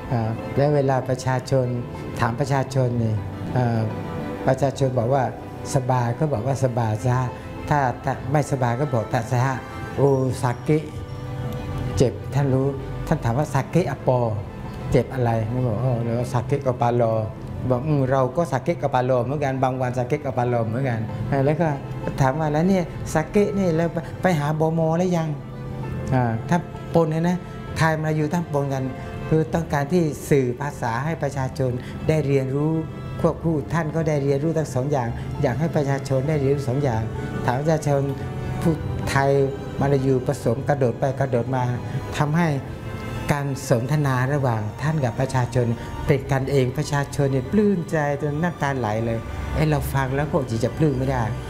แล้วเวลาประชาชนถามประชาชนนี่ประชาชนบอกว่าสบายก็บอกว่าสบายซะถ้าไม่สบายก็บอกแต่ซะโอซากิเจ็บท่านรู้ท่านถามว่าซากิอปอเจ็บอะไรนี่บอกเดี๋ยวซากิกับปาโลบอกเราก็ซากิกับปาโลเหมือนกันบางวันซากิกับปาโลเหมือนกันแล้วก็ถามว่าแล้วเนี่ยซากินี่แล้วไปหาโบโมแล้วยังถ้าปนนะไทยมาอยู่ทั้งปนกันคือต้องการที่สื่อภาษาให้ประชาชนได้เรียนรู้ควบคู่ท่านก็ได้เรียนรู้ทั้งสองอย่างอยากให้ประชาชนได้เรียนรู้สองอย่างถามประชาชนพูดไทยมาลายูผสมกระโดดไปกระโดดมาทำให้การสนทนาระหว่างท่านกับประชาชนเป็นกันเองประชาชนเนี่ยปลื้มใจจนน้ำตาไหลเลยเราฟังแล้วก็จะปลื้มไม่ได้